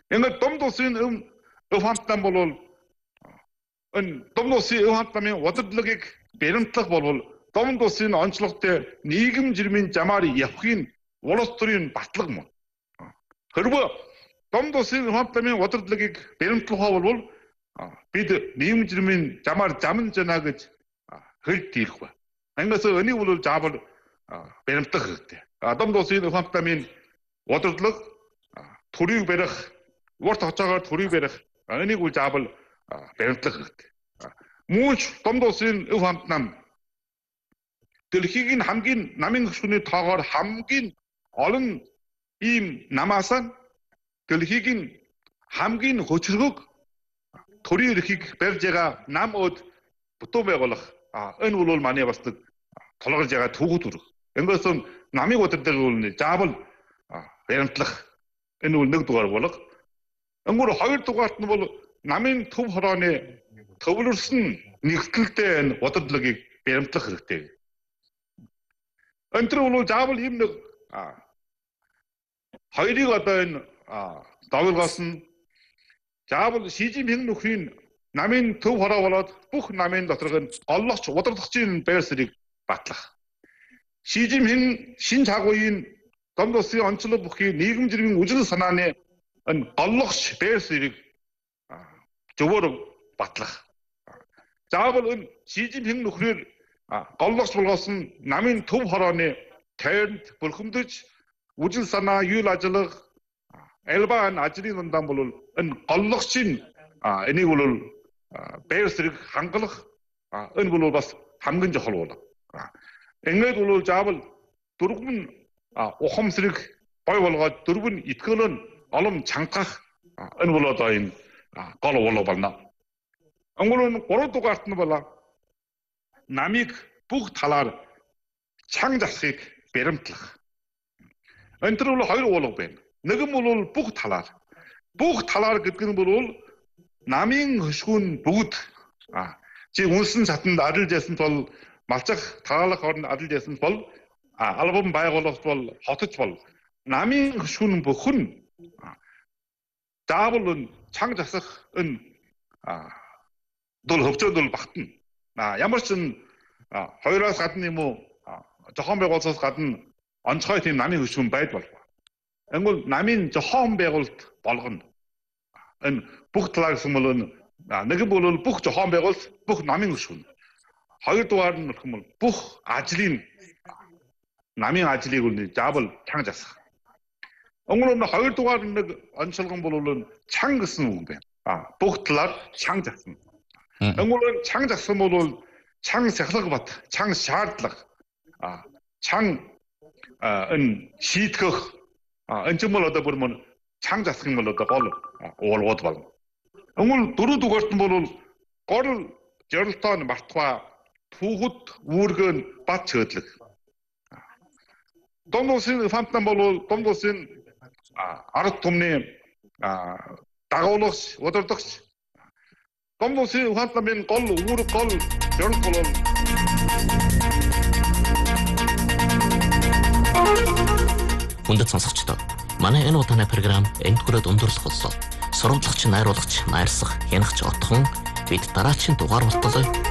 Ингээд домдосын өв хамтан болвол энэ домдосын өв хамтны удирдлагыг баримтлах болвол домдосын онцлогтой нийгэм жирмийн замаар явахын улс төрийн батлага мөн. Хэрвээ домдосын өв хамтны удирдлагыг баримтлах болвол бид нийгэм жирмийн замаар замн жана гэж хэлж дийлэх ба. Ангаас энийг бол заавал баримтлах хэрэгтэй. Домдосын өв хамтны удирдлага төрийг барих, урт хугацаагаар төрийг барих энийг бол заавал баримтлах хэрэгтэй. Мөн домдосын өв хамтнам дэлхийн хамгийн намын хөшгөний тоогоор хамгийн олон ийм намаас дэлхийн хамгийн хөчрөг төрийн эрхийг барьж байгаа нам өд бүтэн байгуулах энэ бол манай бас толгорж байгаа төвхөд төрөг. Ингээс намын удирдлагыг бол заавал баримтлах энэ бол нэг дугаар болго. Өнгөр хоёр дугаарт нь бол намын төв хорооны төвлөрсөн нэгтлэлтэй энэ удирдлагыг баримтлах хэрэгтэй. Өнтөр бол заавал ийм нэг хоёрыг одоо энэ давлгаас нь заавал Шижинпинг нөхрийн намын төв хороо болоод бүх намын доторх нь голлогч удирдлагчийн байр суурийг батлах. Шижинпинг шин цагуугийн домдосын онцлог бүхий нийгэм жирмийн үжил санааны энэ голлогч байр суурийг зөвөр батлах. Заавал энэ Шижинпинг нөхрөөр голлогч болгоос нь намын төв хорооны тойронд бүрхэмдэж үжил санаа юул ажиллах элбан ажлын дундаа бол энэ голлогчийн энийг бол байр суурийг хангалах энэ бол бас хамгийн чухал бол. Ингээд бол заавал дөрвөн ухамсарыг бой болгоод дөрвөн итгэл нь олон чангах энэ бол одоо энэ гол болоо байна. Өнгөрөн 3 дугаарт нь болоо намыг бүх талаар чанга засахыг баримтлах. Энэ төр бол хоёр уулга байна. Нэг нь бол бүх талаар гэдэг нь бол намын хөшгүүн бүгд чи үнсэн сатанд адилж ясан бол малчих таалах орнд адилж ясан бол албан байгуулалт бол хотч бол намын хөшгүүн бүхэн заавал чанга засах энэ дол хөвчөд багтана. Ямар ч хоёроос гадна юм уу зохион байгуулалтаас гадна онцгой тийм намын хөшгүүн байд болов. Ангол намын зохион байгуулалт болгоно. Энэ бүх талаар гэсэн бол нэг нь бол бүх зохион байгуулалт бүх намын хөшгүүн. Хоёр дугаар нь бол бүх ажлын намын ажлыг бол заавал чанга засах. Өнгөрөн хоёр дугаар нэг онцлогон бол чанга гэсэн үг байна. Бүх талаар чанга засна. Өнгөрөн чанга зассан бол чанга сахилга бат, чанга шаардлага, чанга энэ шийтгэх энэ ч юм бол одоо бүр мөн чанга засах юм бол одоо гол уулгууд байна. Өнгөр 4 дугаарт нь бол гол жорилтоо мартва түүхэд үүргэн бат чөөдлөг. Домдосын фантан бол домдосын ард түмний дагуулгач, удирдагч. Домдосын фантан гол үүрэг гол жорилт бол Хүндэт сонсогчдоо манай энэ удааны програм энд хүрээд өндөрлөх боллоо. Сурвалжлагч, найруулагч, найрсах, хянагч отхон бид дараагийн дугаар болтолоо.